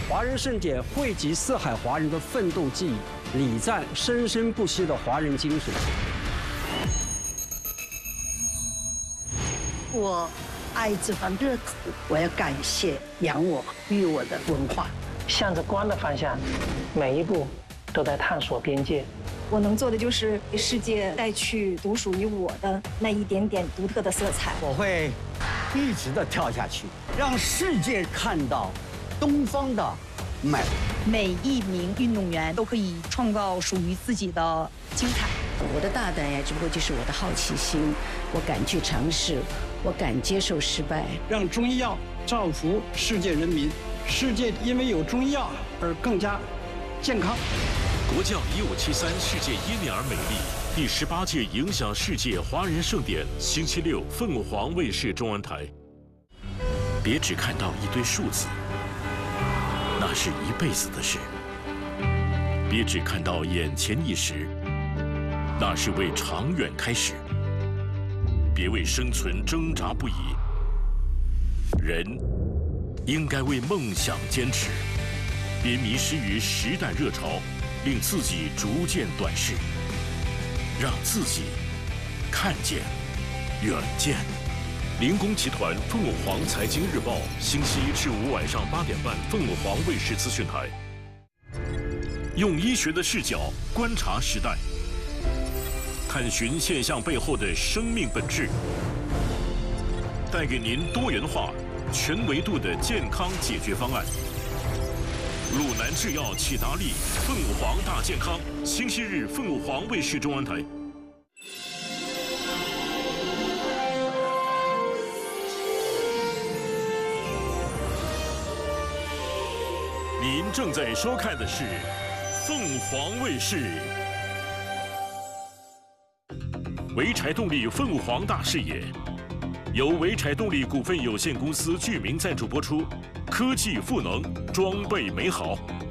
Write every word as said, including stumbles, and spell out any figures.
华人盛典汇集四海华人的奋斗记忆，礼赞生生不息的华人精神。 我爱这番热土，我要感谢养我、育我的文化。 向着光的方向，每一步都在探索边界。 我能做的就是给世界带去独属于我的那一点点独特的色彩。 我会一直的跳下去，让世界看到东方的美。 每一名运动员都可以创造属于自己的精彩。 我的大胆呀，只不过就是我的好奇心，我敢去尝试，我敢接受失败。 让中医药造福世界人民，世界因为有中医药而更加健康。 国教一五七三世界因你而美丽第十八届影响世界华人盛典，星期六凤凰卫视中文台。别只看到一堆数字，那是一辈子的事；别只看到眼前一时，那是为长远开始。别为生存挣扎不已，人应该为梦想坚持。别迷失于时代热潮，令自己逐渐短视，让自己看见远见。林工集团凤凰财经日报，星期一至五晚上八点半，凤凰卫视资讯台。用医学的视角观察时代，探寻现象背后的生命本质，带给您多元化、全维度的健康解决方案。鲁南制药启达利凤凰大健康，星期日凤凰卫视中文台。您正在收看的是凤凰卫视。潍柴动力凤凰大视野，由潍柴动力股份有限公司居民赞助播出。科技赋能，装备美好。